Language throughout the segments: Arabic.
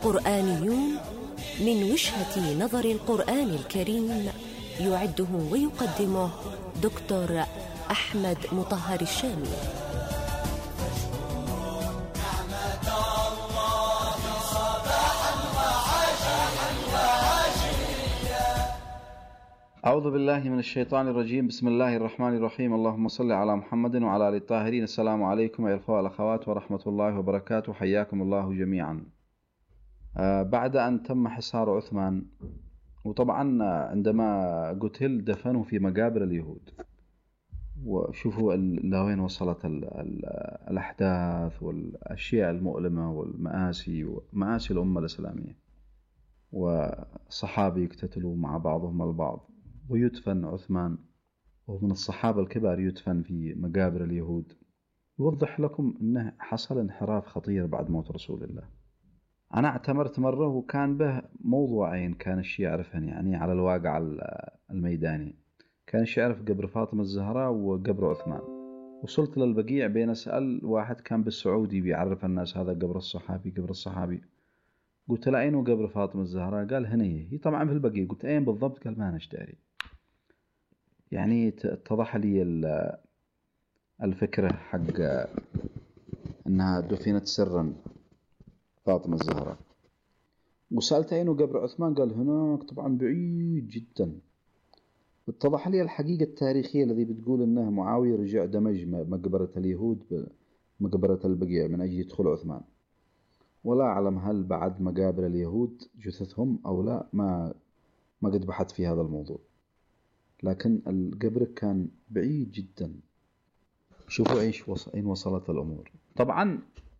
قرآنيون من وجهة نظر القرآن الكريم، يعده ويقدمه دكتور أحمد مطهر الشامي. أعوذ بالله من الشيطان الرجيم. بسم الله الرحمن الرحيم. اللهم صل على محمد وعلى آل الطاهرين. السلام عليكم أيها الأخوة والأخوات ورحمة الله وبركاته، حياكم الله جميعا. بعد أن تم حصار عثمان، وطبعا عندما قتل دفنوا في مقابر اليهود، وشوفوا لوين وصلت الأحداث والأشياء المؤلمة والمآسي ومآسي الأمة الإسلامية، وصحابي يقتتلوا مع بعضهم البعض، ويدفن عثمان ومن الصحابة الكبار يدفن في مقابر اليهود. يوضح لكم أنه حصل انحراف خطير بعد موت رسول الله. أنا اعتمرت مرة وكان به موضوعين كان الشيء يعرفهن، يعني على الواقع الميداني. كان الشيء يعرف قبر فاطمة الزهراء وقبر عثمان. وصلت للبقيع بين أسأل واحد كان بالسعودي بيعرف الناس هذا قبر الصحابي قبر الصحابي. قلت له أين قبر فاطمة الزهراء؟ قال هنا هي طبعا في البقيع. قلت أين بالضبط؟ قال ما نشتري. يعني اتضح لي الفكرة حق أنها دفنت سرا فاطمة الزهراء. وسألت أين قبر عثمان؟ قال هناك طبعا بعيد جدا. اتضح لي الحقيقة التاريخية الذي بتقول أنه معاوية رجع دمج مقبرة اليهود بمقبرة البقيع من أجل يدخل عثمان. ولا أعلم هل بعد مقابر اليهود جثثهم أو لا، ما قد بحثت في هذا الموضوع، لكن القبر كان بعيد جدا. شوفوا أين وصلت الأمور. طبعا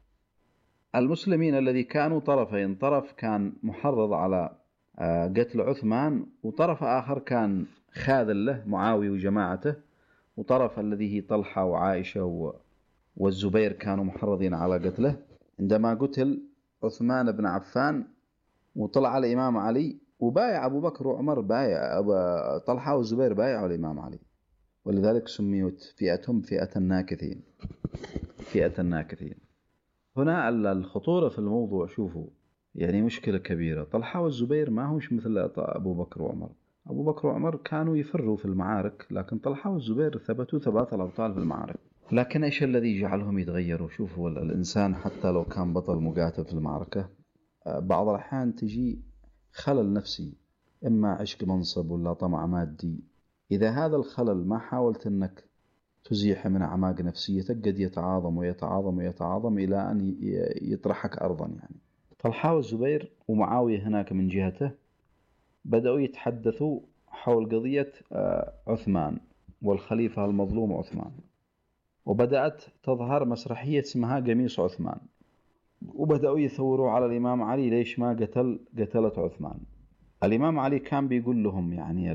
المسلمين الذي كانوا طرفين، طرف كان محرض على قتل عثمان، وطرف آخر كان خاذل له معاوية وجماعته، وطرف الذي هي طلحة وعائشة والزبير كانوا محرضين على قتله. عندما قتل عثمان بن عفان وطلع الإمام علي وبايع أبو بكر وعمر، بايع طلحة والزبير بايعوا الإمام علي، ولذلك سميت فئتهم فئة الناكثين، فئة الناكثين. هنا الخطورة في الموضوع، شوفوا يعني مشكلة كبيرة. طلحة والزبير ما هوش مثل أبو بكر وعمر. أبو بكر وعمر كانوا يفروا في المعارك، لكن طلحة والزبير ثبتوا ثبات الأبطال في المعارك. لكن إيش الذي جعلهم يتغيروا؟ شوفوا الإنسان حتى لو كان بطل مقاتل في المعركة، بعض الأحيان تجي خلل نفسي، إما عشق منصب ولا طمع مادي. إذا هذا الخلل ما حاولت أنك تزيح من أعماق نفسيتك، قد يتعاظم ويتعاظم ويتعاظم إلى أن يطرحك أرضا. يعني طلحة والزبير ومعاوية هناك من جهته بدأوا يتحدثوا حول قضية عثمان والخليفة المظلوم عثمان، وبدأت تظهر مسرحية اسمها قميص عثمان، وبدأوا يثوروا على الإمام علي ليش ما قتلت عثمان. الإمام علي كان بيقول لهم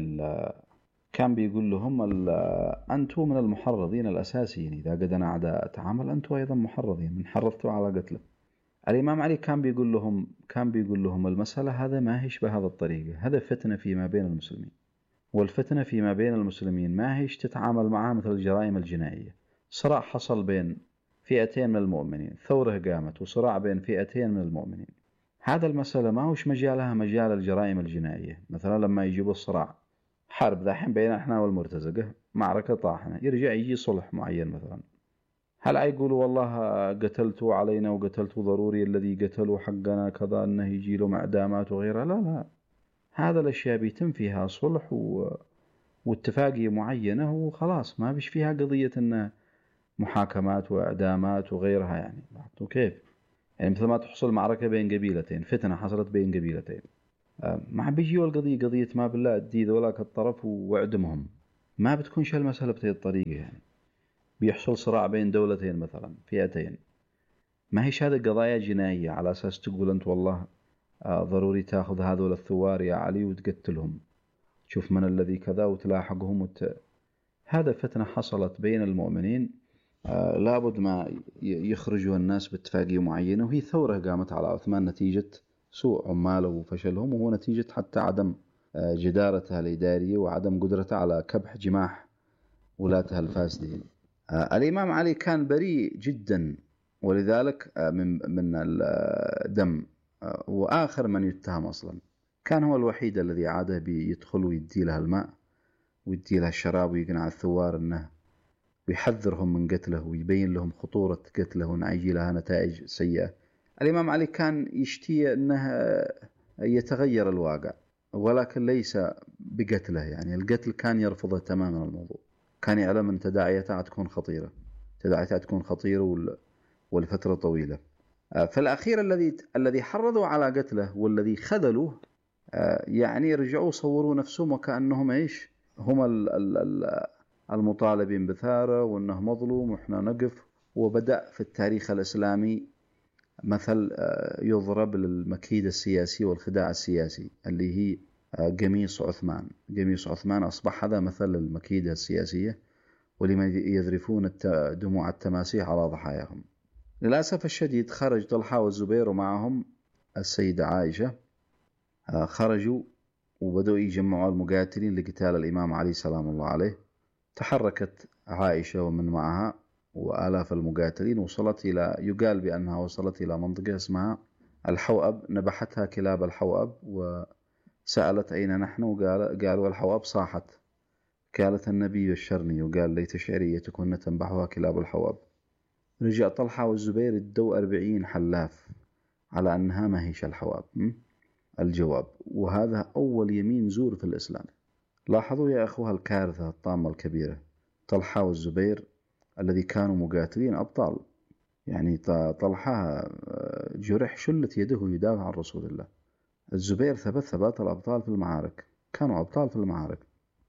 أنتم من المحرضين الأساسيين، إذا قد أنا أعداء أتعامل أنتم أيضا محرضين من حرضتوا على قتله. الإمام علي كان بيقول لهم المسألة هذا ما هيش بهذا الطريقة، هذا فتنة فيما بين المسلمين، والفتنة فيما بين المسلمين ما هيش تتعامل معها مثل الجرائم الجنائية. صراع حصل بين فئتين من المؤمنين، ثورة قامت وصراع بين فئتين من المؤمنين، هذا المسألة ما هوش مجالها مجال الجرائم الجنائية. مثلا لما يجيبوا الصراع حرب ذاحين بين احنا والمرتزقة، معركة طاحنة، يرجع يجي صلح معين مثلا، هل يقولوا والله قتلتوا علينا وقتلتوا ضروري الذي قتلوا حقنا كذا انه يجي له اعدامات وغيرها؟ لا، هذا الاشياء بيتم فيها صلح واتفاقية معينة وخلاص، ما بيش فيها قضية انه محاكمات واعدامات وغيرها. يعني كيف يعني مثل ما تحصل معركة بين قبيلتين، فتنة حصلت بين قبيلتين، ما بيجيوا القضية قضية ما بالله ادي ذولاك الطرف واعدمهم، ما بتكونش المسألة بهذه الطريقة. يعني بيحصل صراع بين دولتين مثلا فئتين، ما هيش هذه قضايا جنائية على أساس تقول أنت والله ضروري تأخذ هذول الثوار يا علي وتقتلهم، تشوف من الذي كذا وتلاحقهم هذا فتنة حصلت بين المؤمنين، لابد ما يخرجوا الناس باتفاقية معينة. وهي ثورة قامت على عثمان نتيجة سوء عماله وفشلهم، وهو نتيجة حتى عدم جدارتها الإدارية وعدم قدرتها على كبح جماح ولاتها الفاسدين. الإمام علي كان بريء جدا، ولذلك من الدم وآخر من يتهم أصلا. كان هو الوحيد الذي عاده بيدخل ويدي لها الماء ويدي لها الشراب ويقنع الثوار أنه ويحذرهم من قتله ويبين لهم خطورة قتله وأن يجي لها نتائج سيئة. الإمام علي كان يشتي أنه يتغير الواقع، ولكن ليس بقتله. يعني القتل كان يرفضه تماما الموضوع. كان يعلم أن تداعياتها تكون خطيرة، تداعياتها تكون خطيرة ولفترة طويلة. فالأخير الذي حرضوا على قتله والذي خذلوه يعني رجعوا صوروا نفسهم وكأنهم إيش هم المطالبين بثاره وأنه مظلوم وإحنا نقف. وبدأ في التاريخ الإسلامي مثل يضرب للمكيد السياسي والخداع السياسي اللي هي قميص عثمان. قميص عثمان أصبح هذا مثل المكيدة السياسية ولمن يذرفون دموع التماسيح على ضحاياهم. للأسف الشديد خرج طلحة والزبير ومعهم السيدة عائشة، خرجوا وبدأوا يجمعوا المقاتلين لقتال الإمام علي سلام الله عليه. تحركت عائشة ومن معها وآلاف المقاتلين، وصلت إلى يقال بأنها وصلت إلى منطقة اسمها الحوأب. نبحتها كلاب الحوأب وسألت أين نحن، قالوا الحوأب صاحت. قالت النبي يشرني، وقال ليت شعريتكن تنبحها كلاب الحوأب. رجع طلحة والزبير ادوا 40 حلاف على أنها ما هيش الحوأب. الجواب، وهذا أول يمين زور في الإسلام. لاحظوا يا أخوها الكارثة الطامة الكبيرة. طلحة والزبير الذي كانوا مقاتلين أبطال، يعني طلحة جرح شلت يده يدافع عن رسول الله. الزبير ثبات الأبطال في المعارك، كانوا أبطال في المعارك.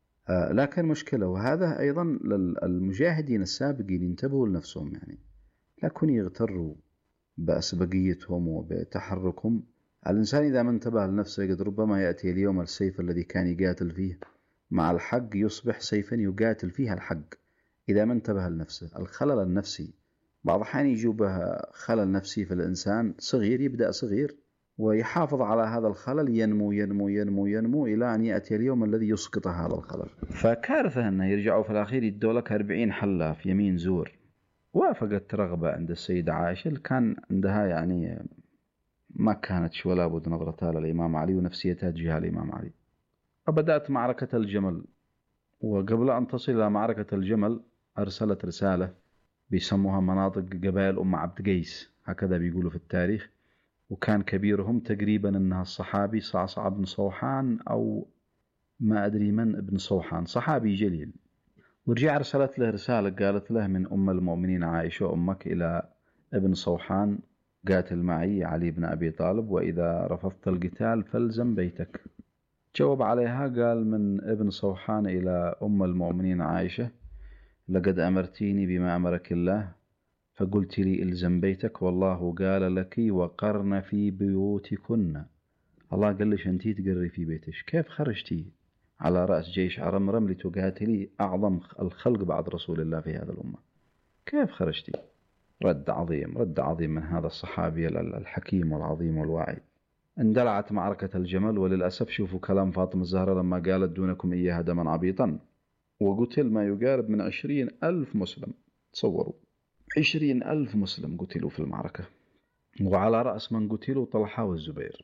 لكن مشكلة، وهذا أيضا للمجاهدين السابقين ينتبهوا لنفسهم، يعني لا يكونوا يغتروا بأسبقيتهم وبتحركهم. الإنسان إذا ما انتبه لنفسه قد ربما يأتي اليوم السيف الذي كان يقاتل فيه مع الحق يصبح سيفا يقاتل فيها الحق إذا ما انتبه لنفسه. الخلل النفسي بعض الأحيان يجوبه خلل نفسي في الإنسان صغير، يبدأ صغير ويحافظ على هذا الخلل، ينمو ينمو ينمو ينمو إلى أن يأتي اليوم الذي يسقط هذا الخلل. فكارثة أنه يرجعوا في الأخير يدوا لك 40 حلاف يمين زور. وافقت رغبة عند السيدة عائشة اللي كان عندها يعني ما كانت ولا بد نظرتها للإمام علي ونفسيتها تجاه الإمام علي. وبدأت معركة الجمل. وقبل أن تصل إلى معركة الجمل أرسلت رسالة بيسموها مناطق قبائل أم عبد قيس، هكذا بيقولوا في التاريخ. وكان كبيرهم تقريبا أنها الصحابي صعصع بن صوحان أو ما أدري من ابن صوحان، صحابي جليل. ورجع أرسلت له رسالة قالت له من أم المؤمنين عائشة أمك إلى ابن صوحان قاتل معي علي بن أبي طالب، وإذا رفضت القتال فالزم بيتك. جاوب عليها قال من ابن صوحان إلى أم المؤمنين عائشة لقد أمرتيني بما أمرك الله فقلت لي إلزم بيتك، والله قال لك وقرن في بيوتكن. الله قال ليش أنتي تقري في بيتك؟ كيف خرجتي على رأس جيش عرمرم لتقاتلي أعظم الخلق بعد رسول الله في هذا الأمة؟ كيف خرجتي؟ رد عظيم من هذا الصحابي الحكيم والعظيم والواعي. اندلعت معركة الجمل. وللأسف شوفوا كلام فاطمة الزهراء لما قالت دونكم إياها دما عبيطا، وقتل ما يقارب من 20,000 مسلم. تصوروا 20,000 مسلم قتلوا في المعركة، وعلى رأس من قتلوا طلحة والزبير.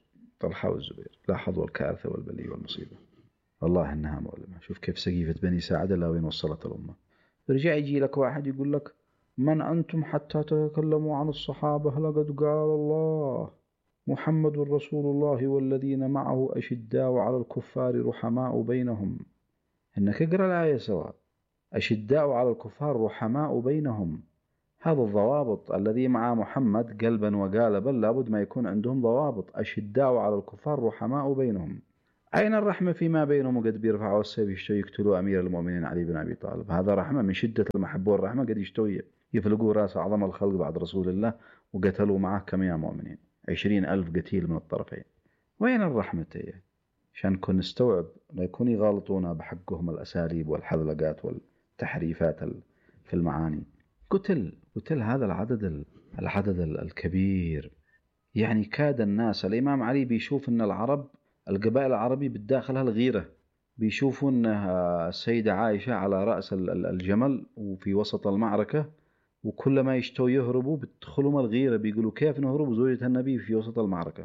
لاحظوا الكارثة والبلية والمصيبة. والله إنها مؤلمة. شوف كيف سقيفة بني ساعدة لا وين وصلت الأمة. رجع يجي لك واحد يقول لك من أنتم حتى تتكلموا عن الصحابة؟ لقد قال الله محمد رسول الله والذين معه أشداء على الكفار رحماء بينهم. إنك اقرأ الآية سواء، أشداء على الكفار رحماء بينهم. هذا الضوابط الذي مع محمد قلبا وقالبا لابد ما يكون عندهم ضوابط. أشداء على الكفار رحماء بينهم. أين الرحمة فيما بينهم وقد بيرفعوا السيف يشتوا يقتلوا أمير المؤمنين علي بن أبي طالب؟ هذا رحمة؟ من شدة المحبة والرحمة قد يشتوا يفلقوا رأس أعظم الخلق بعد رسول الله وقتلوا معه كمية مؤمنين، 20,000 قتيل من الطرفين. وين الرحمة هي؟ عشان نكون نستوعب لا يكون يغالطونا بحقهم الأساليب والحذلقات والتحريفات في المعاني. قتل هذا العدد الكبير. يعني كاد الناس. الإمام علي بيشوف أن القبائل العربي بالداخلها الغيرة، بيشوفوا أن السيدة عائشة على رأس الجمل وفي وسط المعركة، وكل ما يشتوا يهربوا بتدخلهم الغيرة، بيقولوا كيف نهرب زوجة النبي في وسط المعركة؟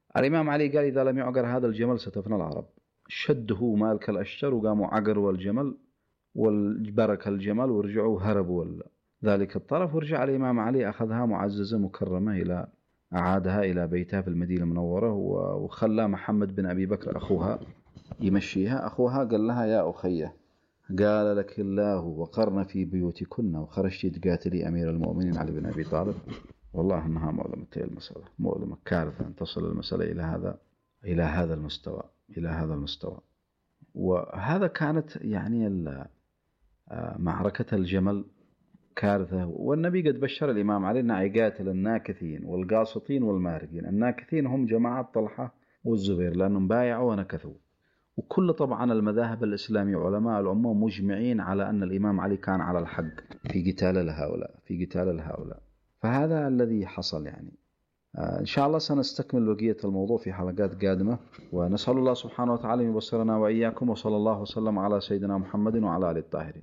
الإمام علي قال إذا لم يعقر هذا الجمل ستفنى العرب. شده مالك الأشتر وقاموا عقروا الجمل والبرك الجمل ورجعوا هربوا ذلك الطرف، ورجع الإمام علي أخذها معززة مكرمة أعادها إلى بيتها في المدينة المنورة، وخلى محمد بن أبي بكر أخوها يمشيها. أخوها قال لها يا أخيه قال لك الله وقرن في بيوتكن وخرجت تقاتلي أمير المؤمنين علي بن أبي طالب. والله أنها مؤلمة المسألة، مؤلمة كارثة أن تصل المسألة إلى هذا المستوى. وهذا كانت يعني معركة الجمل كارثة. والنبي قد بشر الإمام علي أنه يقاتل الناكثين والقاسطين والمارقين. الناكثين هم جماعة طلحة والزبير لأنهم بايعوا ونكثوا. وكل طبعا المذاهب الإسلامية علماء الأمة مجمعين على أن الإمام علي كان على الحق في قتال هؤلاء. فهذا الذي حصل يعني. إن شاء الله سنستكمل بقية الموضوع في حلقات قادمة، ونسأل الله سبحانه وتعالى أن يبصرنا وإياكم، وصلى الله وسلم على سيدنا محمد وعلى آله الطاهرين.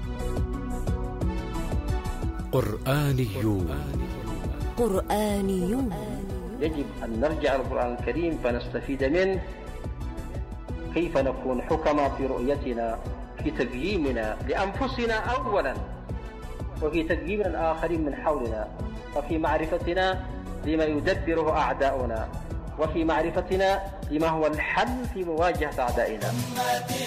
قرآنيون. يجب أن نرجع القرآن الكريم فنستفيد منه، كيف نكون حكما في رؤيتنا، في تقييمنا لأنفسنا أولا، وفي تقييم الآخرين من حولنا، وفي معرفتنا لما يدبره أعداؤنا، وفي معرفتنا لما هو الحل في مواجهة أعدائنا.